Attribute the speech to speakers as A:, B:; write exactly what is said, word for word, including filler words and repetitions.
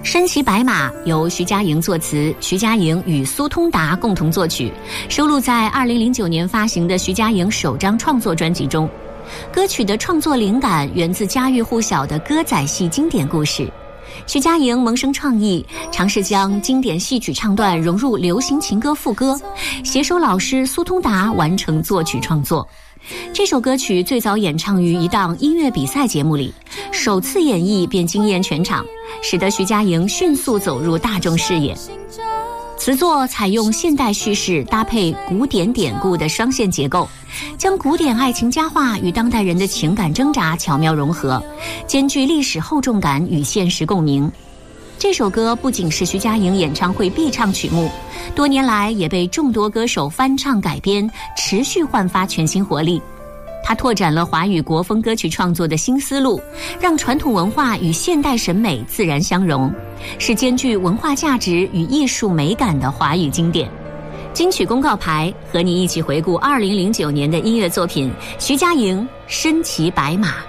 A: 身骑白马由徐佳莹作词，徐佳莹与苏通达共同作曲，收录在二零零九年发行的徐佳莹首张创作专辑中。歌曲的创作灵感源自家喻户晓的歌仔戏经典故事。徐佳莹萌生创意，尝试将经典戏曲唱段融入流行情歌副歌，携手老师苏通达完成作曲创作。这首歌曲最早演唱于一档音乐比赛节目里，首次演绎便惊艳全场，使得徐佳莹迅速走入大众视野。词作采用现代叙事搭配古典典故的双线结构，将古典爱情佳话与当代人的情感挣扎巧妙融合，兼具历史厚重感与现实共鸣。这首歌不仅是徐佳莹演唱会必唱曲目，多年来也被众多歌手翻唱改编，持续焕发全新活力。它拓展了华语国风歌曲创作的新思路，让传统文化与现代审美自然相融，是兼具文化价值与艺术美感的华语经典。金曲公告牌和你一起回顾二零零九年的音乐作品，徐佳莹身骑白马。